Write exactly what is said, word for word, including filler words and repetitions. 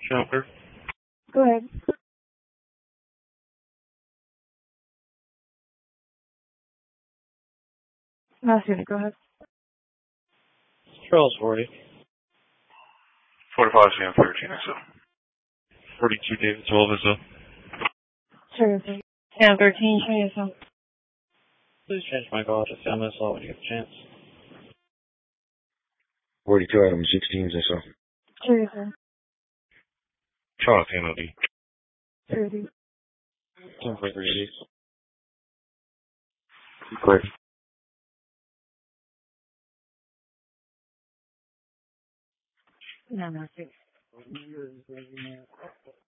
Jumper. Go ahead. Last unit, go ahead. Charles forty. forty-five C M thirteen X L. forty-two David twelve S L. Sure, sir. Sam thirteen, show yourself. Please change my call to Sam S L when you get the chance. forty-two Adam sixteen S L. Sure, sir. Charles Kennedy. thirty. ten forty-three. Great. No, no, six.